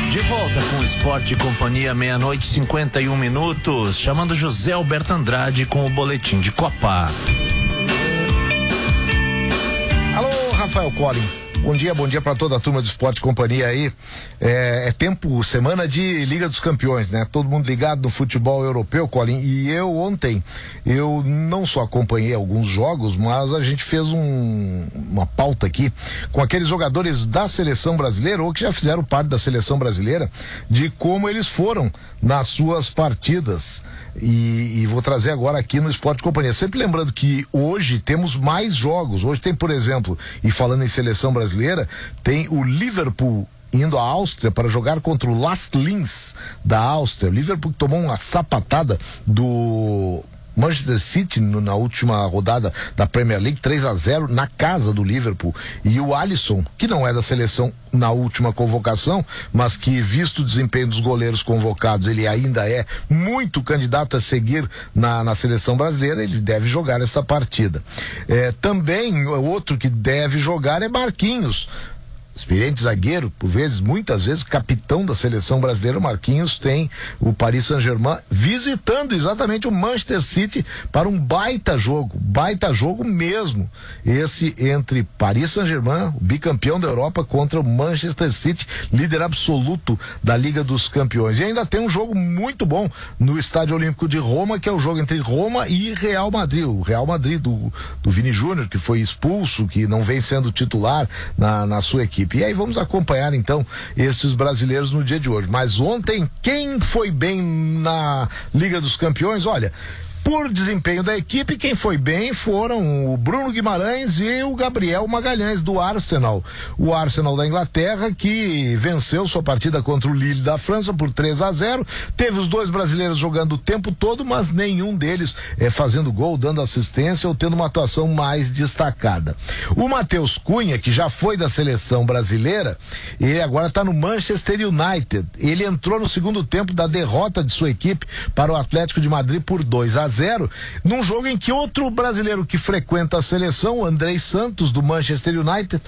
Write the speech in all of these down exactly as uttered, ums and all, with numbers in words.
De volta com o Esporte e Companhia, meia-noite e cinquenta e um minutos, chamando José Alberto Andrade com o boletim de Copa. Alô, Rafael Collin. Bom dia, bom dia para toda a turma do Esporte e Companhia aí. É, é tempo, semana de Liga dos Campeões, né? Todo mundo ligado no futebol europeu, Collin. E eu ontem, eu não só acompanhei alguns jogos, mas a gente fez um, uma pauta aqui com aqueles jogadores da seleção brasileira ou que já fizeram parte da seleção brasileira, de como eles foram nas suas partidas. E, e vou trazer agora aqui no Esporte e Companhia. Sempre lembrando que hoje temos mais jogos. Hoje tem, por exemplo, e falando em seleção brasileira, tem o Liverpool indo à Áustria para jogar contra o Las Linz da Áustria. O Liverpool tomou uma sapatada do Manchester City no, na última rodada da Premier League, três a zero na casa do Liverpool. E o Alisson, que não é da seleção na última convocação, mas que, visto o desempenho dos goleiros convocados, ele ainda é muito candidato a seguir na, na seleção brasileira, ele deve jogar esta partida. É, também, outro que deve jogar é Marquinhos. Experiente zagueiro, por vezes, muitas vezes, capitão da seleção brasileira. Marquinhos tem o Paris Saint-Germain visitando exatamente o Manchester City para um baita jogo, baita jogo mesmo, esse entre Paris Saint-Germain, o bicampeão da Europa, contra o Manchester City, líder absoluto da Liga dos Campeões. E ainda tem um jogo muito bom no Estádio Olímpico de Roma, que é o jogo entre Roma e Real Madrid, o Real Madrid do, do Vini Júnior, que foi expulso, que não vem sendo titular na, na sua equipe. E aí vamos acompanhar então esses brasileiros no dia de hoje. Mas ontem, quem foi bem na Liga dos Campeões? Olha, por desempenho da equipe, quem foi bem foram o Bruno Guimarães e o Gabriel Magalhães do Arsenal. O Arsenal da Inglaterra, que venceu sua partida contra o Lille da França por três a zero. Teve os dois brasileiros jogando o tempo todo, mas nenhum deles é, fazendo gol, dando assistência ou tendo uma atuação mais destacada. O Matheus Cunha, que já foi da seleção brasileira, ele agora está no Manchester United. Ele entrou no segundo tempo da derrota de sua equipe para o Atlético de Madrid por dois a zero, num jogo em que outro brasileiro que frequenta a seleção, o Andrei Santos, do Manchester United,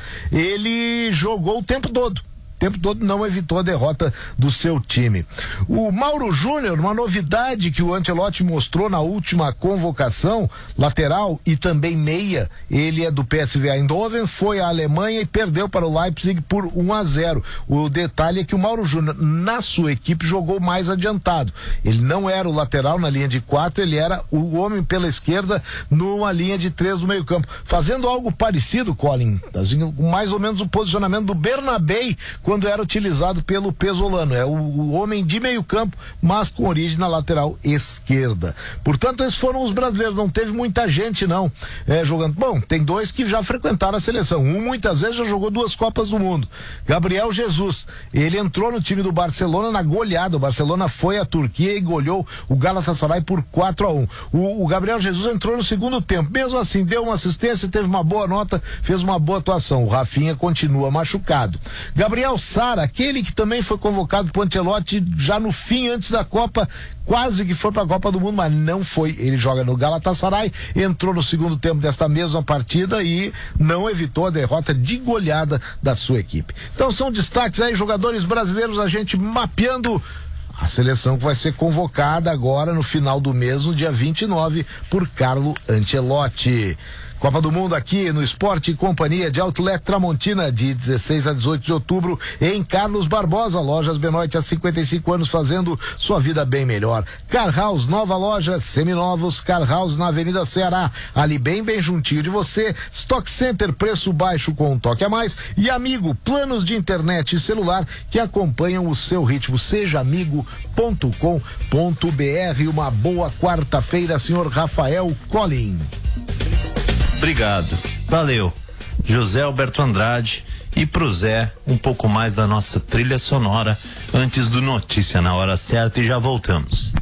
ele jogou o tempo todo. O tempo todo não evitou a derrota do seu time. O Mauro Júnior, uma novidade que o Ancelotti mostrou na última convocação, lateral e também meia, ele é do P S V Eindhoven, foi à Alemanha e perdeu para o Leipzig por um a zero. O detalhe é que o Mauro Júnior, na sua equipe, jogou mais adiantado. Ele não era o lateral na linha de quatro, ele era o homem pela esquerda numa linha de três do meio campo, fazendo algo parecido, Collin, assim, mais ou menos o posicionamento do Bernabei quando era utilizado pelo Pesolano. É o, o homem de meio campo, mas com origem na lateral esquerda. Portanto, esses foram os brasileiros. Não teve muita gente, não, é, jogando. Bom, tem dois que já frequentaram a seleção. Um, muitas vezes, já jogou duas Copas do Mundo. Gabriel Jesus. Ele entrou no time do Barcelona na goleada. O Barcelona foi à Turquia e goleou o Galatasaray por quatro a um. O, o Gabriel Jesus entrou no segundo tempo. Mesmo assim, deu uma assistência, teve uma boa nota, fez uma boa atuação. O Rafinha continua machucado. Gabriel Sara, aquele que também foi convocado por Ancelotti já no fim, antes da Copa, quase que foi para a Copa do Mundo, mas não foi. Ele joga no Galatasaray, entrou no segundo tempo desta mesma partida e não evitou a derrota de goleada da sua equipe. Então são destaques aí, jogadores brasileiros, a gente mapeando a seleção que vai ser convocada agora no final do mês, no dia vinte e nove, por Carlo Ancelotti. Copa do Mundo aqui no Esporte e Companhia de Outlet Tramontina, de dezesseis a dezoito de outubro, em Carlos Barbosa. Lojas Benoit, há cinquenta e cinco anos, fazendo sua vida bem melhor. Car House, nova loja, seminovos, Car House na Avenida Ceará, ali bem, bem juntinho de você. Stock Center, preço baixo com um toque a mais. E Amigo, planos de internet e celular que acompanham o seu ritmo. Seja amigo ponto com ponto br. Uma boa quarta-feira, senhor Rafael Collin. Obrigado, valeu, José Alberto Andrade. E pro Zé, um pouco mais da nossa trilha sonora antes do Notícia na Hora Certa, e já voltamos.